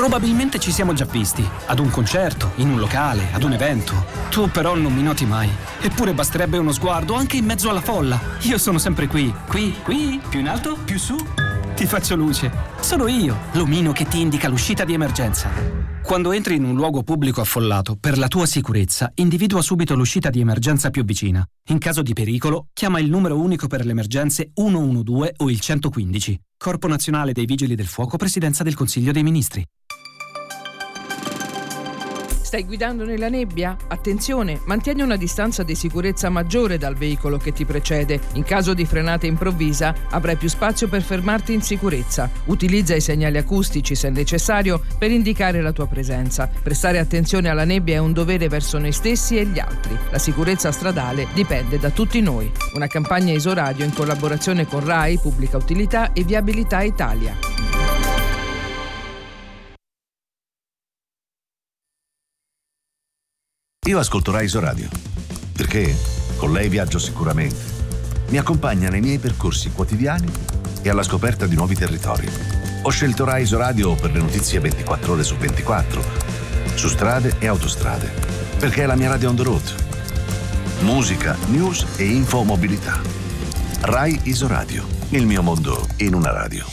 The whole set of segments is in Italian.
Probabilmente ci siamo già visti, ad un concerto, in un locale, ad un evento. Tu però non mi noti mai. Eppure basterebbe uno sguardo anche in mezzo alla folla. Io sono sempre qui, più in alto, più su. Ti faccio luce. Sono io, l'omino che ti indica l'uscita di emergenza. Quando entri in un luogo pubblico affollato, per la tua sicurezza, individua subito l'uscita di emergenza più vicina. In caso di pericolo, chiama il numero unico per le emergenze 112 o il 115. Corpo Nazionale dei Vigili del Fuoco, Presidenza del Consiglio dei Ministri. Stai guidando nella nebbia? Attenzione, mantieni una distanza di sicurezza maggiore dal veicolo che ti precede. In caso di frenata improvvisa avrai più spazio per fermarti in sicurezza. Utilizza i segnali acustici se necessario per indicare la tua presenza. Prestare attenzione alla nebbia è un dovere verso noi stessi e gli altri. La sicurezza stradale dipende da tutti noi. Una campagna Isoradio in collaborazione con RAI, Pubblica Utilità e Viabilità Italia. Io ascolto RAI Isoradio, perché con lei viaggio sicuramente. Mi accompagna nei miei percorsi quotidiani e alla scoperta di nuovi territori. Ho scelto RAI Isoradio per le notizie 24 ore su 24, su strade e autostrade, perché è la mia radio on the road. Musica, news e infomobilità. RAI Isoradio, il mio mondo in una radio.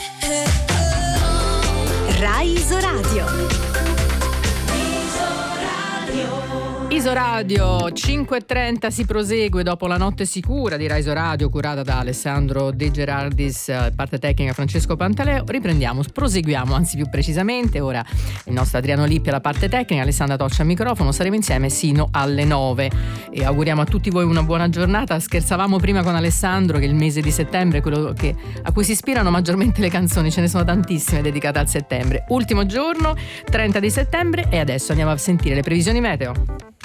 RAI Isoradio. Isoradio 5:30 si prosegue dopo la notte sicura di RAI Isoradio curata da Alessandro De Gerardis, parte tecnica Francesco Pantaleo. Proseguiamo anzi più precisamente. Ora il nostro Adriano Lippi alla parte tecnica, Alessandra Toccia al microfono. Saremo insieme sino alle 9 e auguriamo a tutti voi una buona giornata. Scherzavamo prima con Alessandro che il mese di settembre è quello a cui si ispirano maggiormente le canzoni, ce ne sono tantissime dedicate al settembre. Ultimo giorno, 30 di settembre, e adesso andiamo a sentire le previsioni meteo.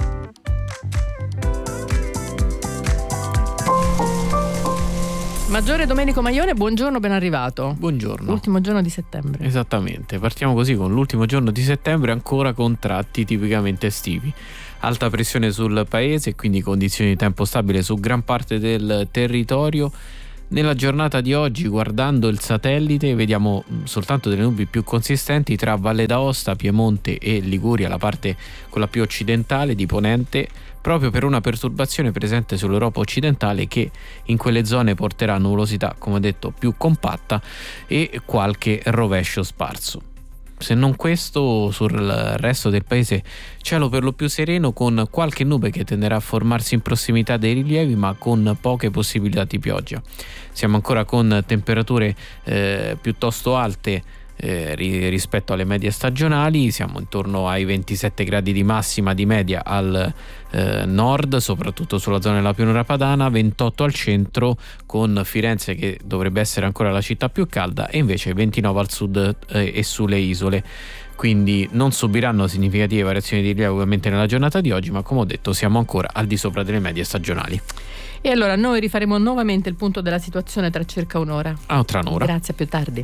Maggiore Domenico Maione, buongiorno, ben arrivato. Buongiorno. Ultimo giorno di settembre. Esattamente, partiamo così con l'ultimo giorno di settembre, ancora con tratti tipicamente estivi. Alta pressione sul paese e quindi condizioni di tempo stabile su gran parte del territorio. Nella giornata di oggi, guardando il satellite, vediamo soltanto delle nubi più consistenti tra Valle d'Aosta, Piemonte e Liguria, la parte quella più occidentale di Ponente, proprio per una perturbazione presente sull'Europa occidentale che in quelle zone porterà nuvolosità, come detto, più compatta e qualche rovescio sparso. Se non questo, sul resto del paese cielo per lo più sereno, con qualche nube che tenderà a formarsi in prossimità dei rilievi, ma con poche possibilità di pioggia. Siamo ancora con temperature piuttosto alte rispetto alle medie stagionali, siamo intorno ai 27 gradi di massima di media al nord, soprattutto sulla zona della pianura padana, 28 al centro con Firenze che dovrebbe essere ancora la città più calda e invece 29 al sud e sulle isole. Quindi non subiranno significative variazioni di rilievo ovviamente nella giornata di oggi, ma come ho detto siamo ancora al di sopra delle medie stagionali. E allora noi rifaremo nuovamente il punto della situazione tra circa un'ora. Tra un'ora. Grazie, a più tardi.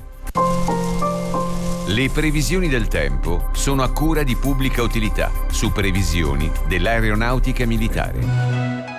Le previsioni del tempo sono a cura di Pubblica Utilità, su previsioni dell'aeronautica militare.